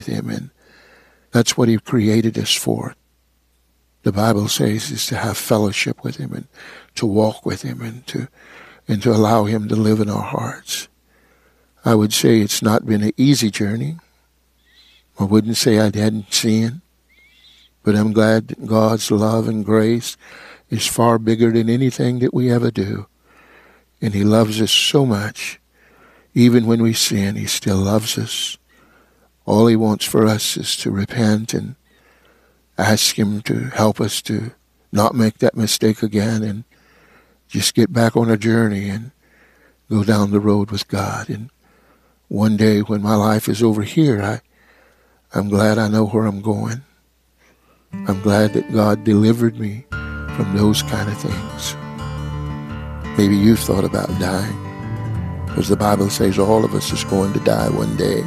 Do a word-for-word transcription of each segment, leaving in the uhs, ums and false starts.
him, and that's what he created us for. The Bible says is to have fellowship with him and to walk with him and to and to allow him to live in our hearts. I would say it's not been an easy journey. I wouldn't say I hadn't sinned, but I'm glad that God's love and grace is far bigger than anything that we ever do. And he loves us so much. Even when we sin, he still loves us. All he wants for us is to repent and ask him to help us to not make that mistake again and just get back on a journey and go down the road with God. And one day when my life is over here, I, I'm glad I know where I'm going. I'm glad that God delivered me from those kind of things. Maybe you've thought about dying, because the Bible says all of us is going to die one day.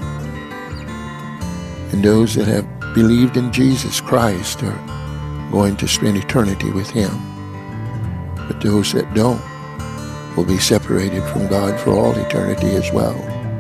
And those that have believed in Jesus Christ are going to spend eternity with him. But those that don't will be separated from God for all eternity as well.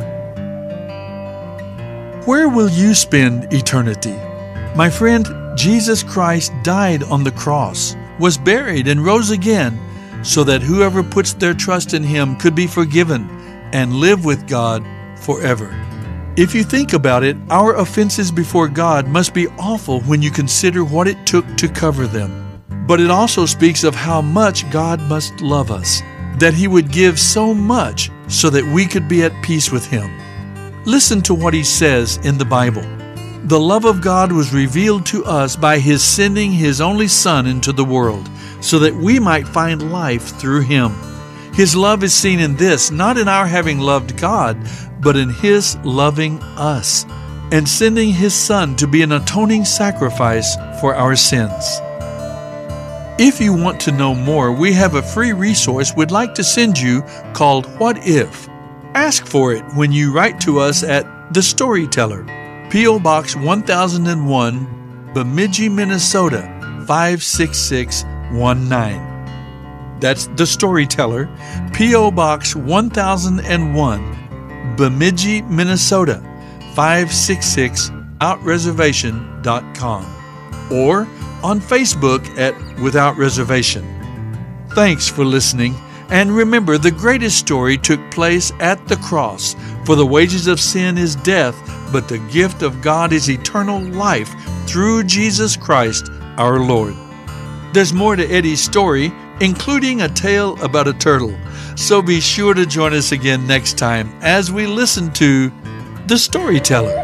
Where will you spend eternity? My friend, Jesus Christ died on the cross, was buried, and rose again so that whoever puts their trust in him could be forgiven and live with God forever. If you think about it, our offenses before God must be awful when you consider what it took to cover them. But it also speaks of how much God must love us, that he would give so much so that we could be at peace with him. Listen to what he says in the Bible. The love of God was revealed to us by his sending his only Son into the world, so that we might find life through him. His love is seen in this, not in our having loved God, but in his loving us and sending his Son to be an atoning sacrifice for our sins. If you want to know more, we have a free resource we'd like to send you called What If? Ask for it when you write to us at The Storyteller, P O Box one thousand one, Bemidji, Minnesota five six six one nine. That's The Storyteller, P O Box one thousand one, Bemidji, Minnesota five six six, without reservation dot com, or on Facebook at Without Reservation. Thanks for listening, and remember, the greatest story took place at the cross. For the wages of sin is death, but the gift of God is eternal life through Jesus Christ our Lord. There's more to Eddie's story, including a tale about a turtle. So be sure to join us again next time as we listen to The Storyteller.